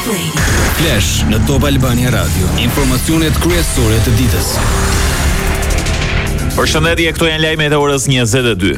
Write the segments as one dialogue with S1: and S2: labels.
S1: Flash në Top Albania Radio. Informacionet kryesore të ditës.
S2: Përshëndetje, këto janë lajmet e orës 22.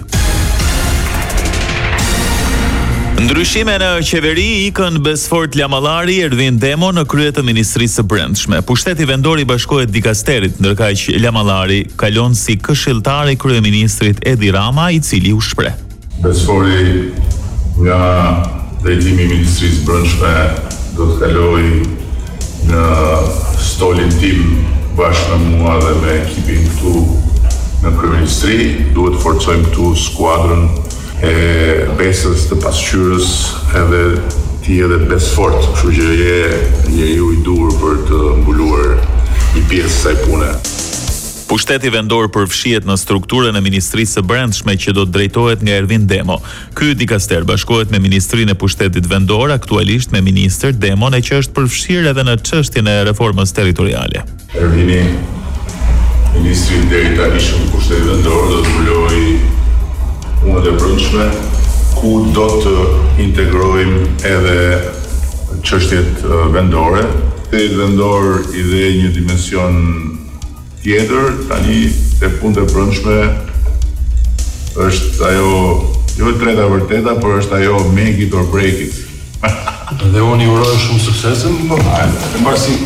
S2: Ndryshime në qeveri ikën Besfort Lamallari, Ervin Demo në krye të Ministrisë së Brendshme. Pushteti vendor i bashkohet dikasterit, ndërkaq Lamallari kalon si këshilltar i kryeministrit Edi Rama, i cili u shpreh.
S3: Besfori nga drejtimi i Ministrisë së Brendshme do të kaloj në stolin tim bashkë me mua dhe me ekipin këtu në kryeministri. Duhet të forcojmë këtu skuadrën e besës të pasqyrës edhe ti edhe Besfort, kështu që je ju i dur për të mbuluar një pjesë saj pune.
S2: Pushteti vendor përfshihet në strukturën e Ministrisë së Brendshme që do të drejtohet nga Ervin Demo. Ky dikaster bashkohet me Ministrinë e Pushtetit Vendor, aktualisht me Ministër Demon, që është përfshirë edhe në çështjen e reformës territoriale.
S3: Ervini, ministri deri tani në Pushtetin Vendor, do të mbulojë punët e brendshme, ku do të integrojmë edhe çështjet vendore. Pushteti vendor i dhe një dimension tjetër, tani te punët e brendshme është ajo, jo e treta vërteta, por është ajo make it or break it.
S4: Dhe unë i uroj shumë suksesën, po
S3: e mbasi.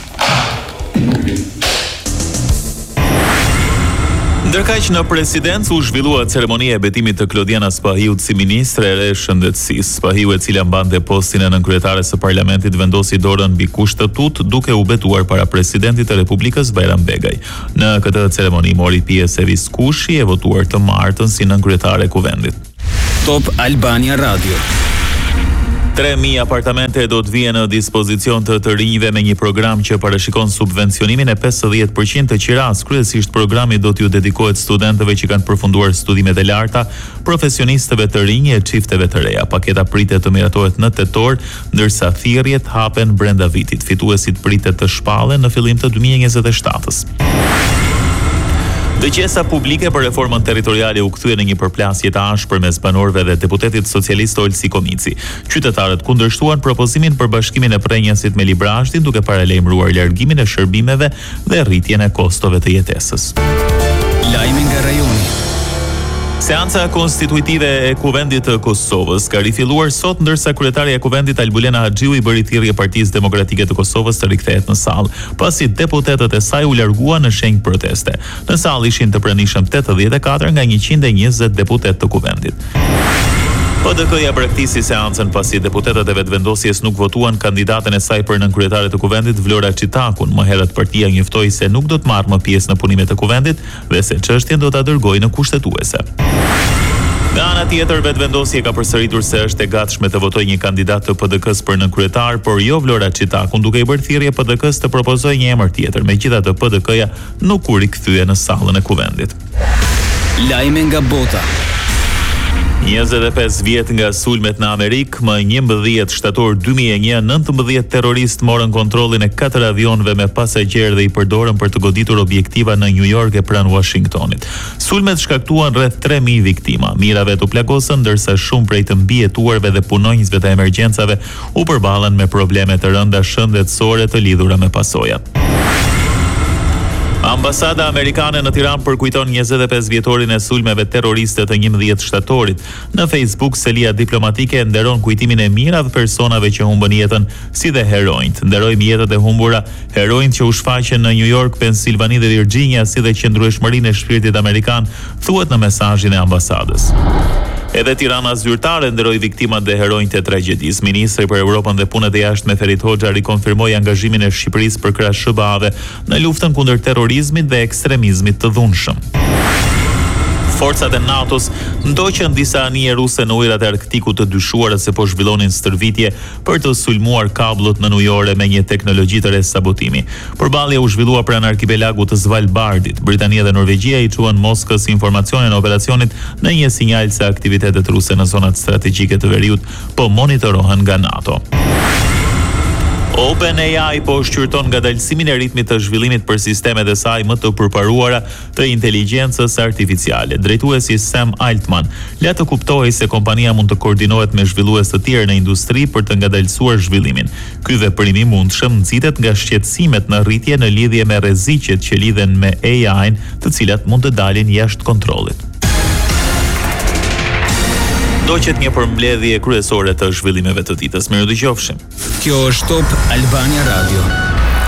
S2: Ndërkaq në presidencë u zhvillua ceremonia e betimit të Klodiana Spahiut si ministre e re shëndetësisë. Spahiu, e cila mbante postin e nënkryetarës së parlamentit, vendosi dorën mbi kushtetut duke u betuar para presidentit të Republikës Bajram Begaj. Në këtë ceremoni mori pjesë Evis Kushi, e votuar të martën si nënkryetare e kuvendit.
S1: Top Albania Radio.
S2: 3.000 apartamente do të vijnë në dispozicion të rinjve me një program që parashikon subvencionimin e 50% të qiras. Kryesisht programi do t'ju dedikohet studentëve që kanë përfunduar studimet e larta, profesionistëve të rinj e çifteve të reja. Paketa pritet të miratohet në tetor, ndërsa thirrjet hapen brenda vitit. Fituesit pritet të shpallen në fillim të 2027-s. Dëgjesa publike për reformën territoriale u kthye në një përplasje të ashpër mes banorëve dhe deputetit socialist Olsi Komici. Qytetarët kundërshtuan propozimin për bashkimin e prenjasit me Librashtin, duke paralajmëruar largimin e shërbimeve dhe rritjen e kostove të jetesës.
S1: Lajme nga rajoni.
S2: Seanca konstitutive e Kuvendit të Kosovës ka rifilluar sot, ndërsa kryetaria e Kuvendit Albulena Haxhiu i bëri thirrje Partisë Demokratike të Kosovës të rikthehet në sallë, pasi deputetët e saj u larguan në shenjë proteste. Në sallë ishin të pranishëm 84 nga 120 deputet të Kuvendit. PDK-ja braktisi seancën pasi deputetët e vetëvendosjes nuk votuan kandidatën e saj për nënkryetare të Kuvendit, Vlora Çitakun. Më herët partia njoftoi se nuk do të marrë më pjesë në punimet e Kuvendit dhe se çështjen do ta dërgojë në kushtetuese. Nga ana tjetër, vetvendosja ka përsëritur se është e gatshme të votojë një kandidat të PDK-s për nënkryetar, por jo Vlora Çitakun, duke i bërë thirrje PDK-s të propozojë një emër tjetër. Megjithatë, PDK-ja nuk u rikthye në sallën e Kuvendit.
S1: Lajme nga bota.
S2: 25 vjet nga sulmet në Amerikë, më 11 shtator 2001, 19 terroristë morën kontrollin e 4 avionëve me pasagjerë dhe i përdorën për të goditur objektiva në New York e pranë Washingtonit. Sulmet shkaktuan rreth 3000 viktima. Mijërat u plagosën, ndërsa shumë prej të mbijetuarve dhe punonjësve të emergjencave u përballen me probleme të rënda shëndetësore të lidhura me pasojat. Ambasada amerikane në Tiranë përkujton 25 vjetorin e sulmeve terroriste të 11 shtatorit. Në Facebook, selia diplomatike nderon kujtimin e mijëra personave që humbën jetën, si dhe heronjt. Nderojmë jetët e humbura, heronjt që u shfaqen në New York, Pensilvani dhe Virginia, si dhe qëndrueshmërinë e shpirtit amerikan, thuhet në mesazhin e ambasadës. Edhe Tirana zyrtare nderoi viktimat dhe heronjtë e tragjedisë. Ministri për Europën dhe Punët e Jashtme Ferit Hoxha rikonfirmoi angazhimin e Shqipërisë për krah SBA-ve në luftën kundër terrorizmit dhe ekstremizmit të dhunshëm. Forcat e NATO-s ndoqën disa anije ruse në ujërat e Arktikut të dyshuara se po zhvillonin stërvitje për të sulmuar kabllot në ujore me një teknologji të re sabotimi. Përballja u zhvillua pranë arkipelagut të Svalbardit. Britania dhe Norvegjia i çuan Moskës informacionin e operacionit në një sinjal se aktivitetet ruse në zonat strategjike të veriut po monitorohen nga NATO. OpenAI po shqyrton ngadalësimin e ritmit të zhvillimit për sistemet e saj më të përparuara të inteligjencës artificiale. Drejtuesi Sam Altman le të kuptojë se kompania mund të koordinohet me zhvillues të tjerë në industri për të ngadalësuar zhvillimin. Ky veprim i mundshëm nxitet nga shqetësimet në rritje në lidhje me rreziqet që lidhen me AI-n, të cilat mund të dalin jashtë kontrollit. Do qet një përmbledhje kryesore të zhvillimeve të ditës. Mirë dëgjofshim.
S1: Kjo është Top Albania Radio.